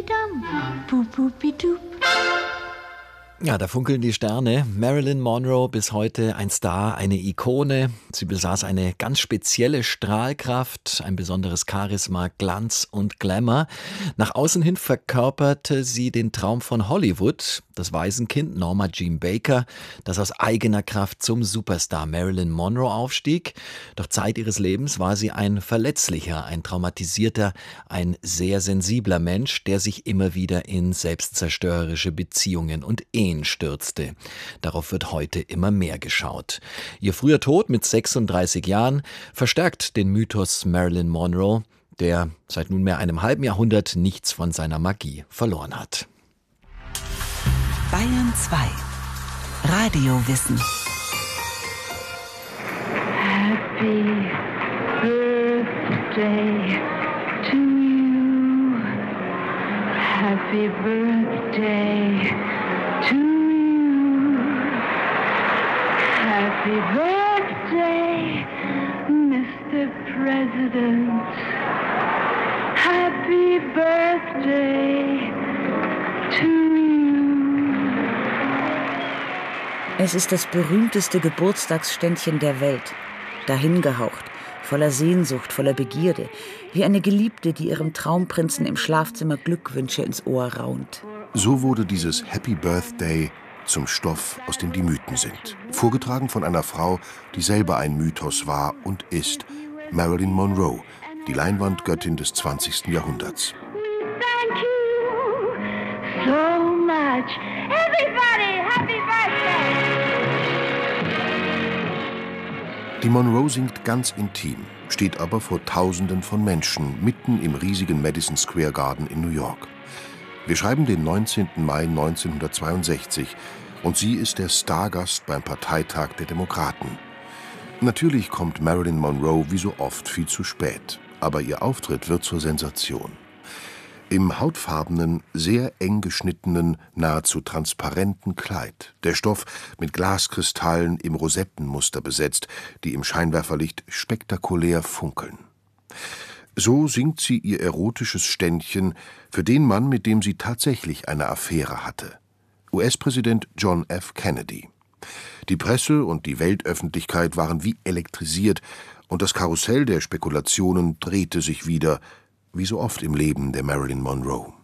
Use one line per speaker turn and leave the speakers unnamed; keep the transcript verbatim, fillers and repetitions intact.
dum, boop boopy doop.
Ja, da funkeln die Sterne. Marilyn Monroe, bis heute ein Star, eine Ikone. Sie besaß eine ganz spezielle Strahlkraft, ein besonderes Charisma, Glanz und Glamour. Nach außen hin verkörperte sie den Traum von Hollywood, das Waisenkind Norma Jean Baker, das aus eigener Kraft zum Superstar Marilyn Monroe aufstieg. Doch Zeit ihres Lebens war sie ein verletzlicher, ein traumatisierter, ein sehr sensibler Mensch, der sich immer wieder in selbstzerstörerische Beziehungen und Ehen stürzte. Darauf wird heute immer mehr geschaut. Ihr früher Tod mit sechsunddreißig Jahren verstärkt den Mythos Marilyn Monroe, der seit nunmehr einem halben Jahrhundert nichts von seiner Magie verloren hat.
Bayern zwei. Radiowissen.
Happy birthday to you. Happy birthday to you. Happy birthday, Mister President. Happy birthday to you.
Es ist das berühmteste Geburtstagsständchen der Welt. Dahingehaucht, voller Sehnsucht, voller Begierde, wie eine Geliebte, die ihrem Traumprinzen im Schlafzimmer Glückwünsche ins Ohr raunt.
So wurde dieses Happy Birthday zum Stoff, aus dem die Mythen sind. Vorgetragen von einer Frau, die selber ein Mythos war und ist, Marilyn Monroe, die Leinwandgöttin des zwanzigsten Jahrhunderts.
Thank you so much. Everybody, happy birthday!
Die Monroe singt ganz intim, steht aber vor Tausenden von Menschen mitten im riesigen Madison Square Garden in New York. Wir schreiben den neunzehnten Mai neunzehnhundertzweiundsechzig und sie ist der Stargast beim Parteitag der Demokraten. Natürlich kommt Marilyn Monroe wie so oft viel zu spät, aber ihr Auftritt wird zur Sensation. Im hautfarbenen, sehr eng geschnittenen, nahezu transparenten Kleid, der Stoff mit Glaskristallen im Rosettenmuster besetzt, die im Scheinwerferlicht spektakulär funkeln. So singt sie ihr erotisches Ständchen für den Mann, mit dem sie tatsächlich eine Affäre hatte, U S-Präsident John F. Kennedy. Die Presse und die Weltöffentlichkeit waren wie elektrisiert und das Karussell der Spekulationen drehte sich wieder, wie so oft im Leben der Marilyn Monroe.